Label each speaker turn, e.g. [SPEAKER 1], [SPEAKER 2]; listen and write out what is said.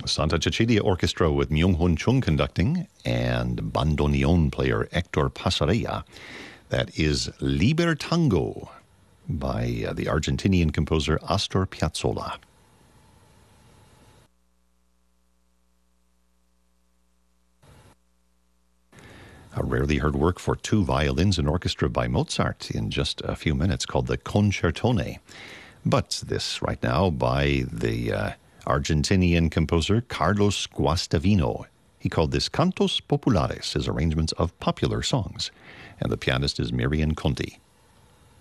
[SPEAKER 1] Santa Cecilia Orchestra with Myung-Hun Chung conducting and bandoneon player Hector Pasarella. That is Liber Tango by the Argentinian composer Astor Piazzolla. A rarely heard work for two violins and orchestra by Mozart in just a few minutes called the Concertone. But this right now by the Argentinian composer Carlos Guastavino. He called this Cantos Populares, his arrangements of popular songs. And the pianist is Miriam Conti.